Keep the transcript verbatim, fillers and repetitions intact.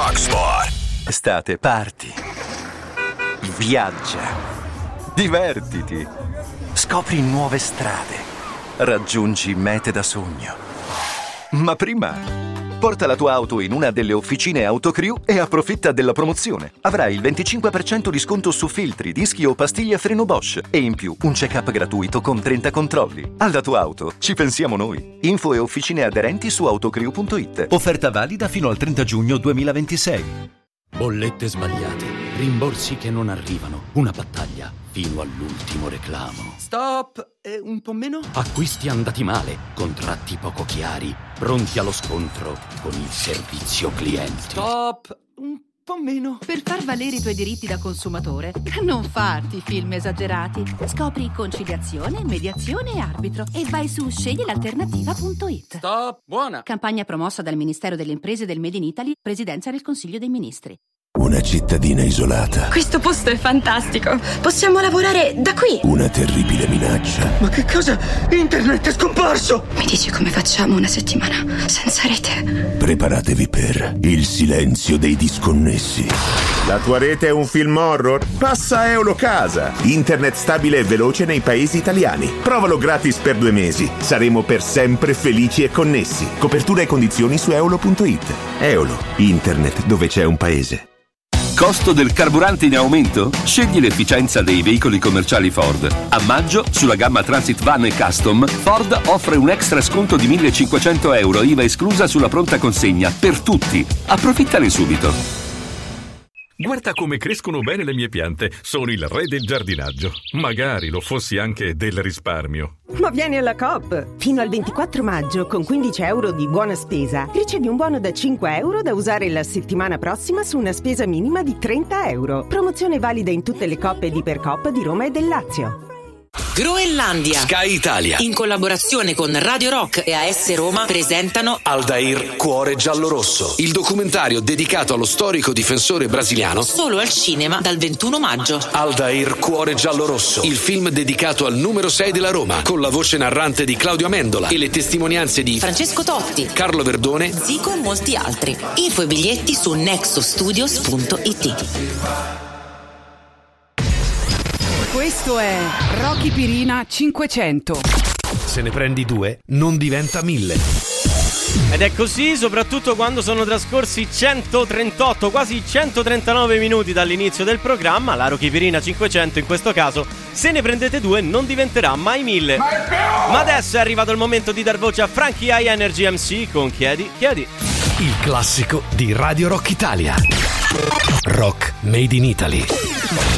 Rock Sport. Estate, parti, viaggia, divertiti, scopri nuove strade, raggiungi mete da sogno. Ma prima porta la tua auto in una delle officine Autocrew e approfitta della promozione. Avrai il venticinque per cento di sconto su filtri, dischi o pastiglie a freno Bosch e in più un check-up gratuito con trenta controlli. Alla tua auto ci pensiamo noi. Info e officine aderenti su autocrew punto it. Offerta valida fino al trenta giugno duemilaventisei. Bollette sbagliate, rimborsi che non arrivano, una battaglia fino all'ultimo reclamo. Stop! E un po' meno? Acquisti andati male, contratti poco chiari, pronti allo scontro con il servizio clienti. Stop! Un po' meno. Per far valere i tuoi diritti da consumatore, non farti film esagerati. Scopri conciliazione, mediazione e arbitro e vai su scegli l'alternativa punto it. Stop! Buona! Campagna promossa dal Ministero delle Imprese del Made in Italy, Presidenza del Consiglio dei Ministri. Una cittadina isolata. Questo posto è fantastico. Possiamo lavorare da qui. Una terribile minaccia. Ma che cosa? Internet è scomparso! Mi dici come facciamo una settimana senza rete? Preparatevi per il silenzio dei disconnessi. La tua rete è un film horror? Passa a Eulocasa. Internet stabile e veloce nei paesi italiani. Provalo gratis per due mesi. Saremo per sempre felici e connessi. Copertura e condizioni su eulo punto it. Eolo, internet dove c'è un paese. Costo del carburante in aumento? Scegli l'efficienza dei veicoli commerciali Ford. A maggio, sulla gamma Transit Van e Custom, Ford offre un extra sconto di millecinquecento euro, I V A esclusa sulla pronta consegna, per tutti. Approfittane subito. Guarda come crescono bene le mie piante. Sono il re del giardinaggio. Magari lo fossi anche del risparmio. Ma vieni alla Coop! Fino al ventiquattro maggio, con quindici euro di buona spesa, ricevi un buono da cinque euro da usare la settimana prossima su una spesa minima di trenta euro. Promozione valida in tutte le Coop ed Ipercoop di Roma e del Lazio. Groenlandia, Sky Italia, in collaborazione con Radio Rock e A S Roma, presentano Aldair Cuore Giallorosso, il documentario dedicato allo storico difensore brasiliano, solo al cinema dal ventuno maggio. Aldair Cuore Giallorosso, il film dedicato al numero sei della Roma, con la voce narrante di Claudio Amendola e le testimonianze di Francesco Totti, Carlo Verdone, Zico e molti altri. Info e biglietti su nexostudios punto it. Questo è Rocky Pirina cinquecento. Se ne prendi due, non diventa mille. Ed è così soprattutto quando sono trascorsi centotrentotto, quasi centotrentanove minuti dall'inizio del programma. La Rocky Pirina cinquecento in questo caso, se ne prendete due, non diventerà mai mille. Ma adesso è arrivato il momento di dar voce a Frankie High Energy M C con Chiedi, Chiedi. Il classico di Radio Rock Italia. Rock Made in Italy.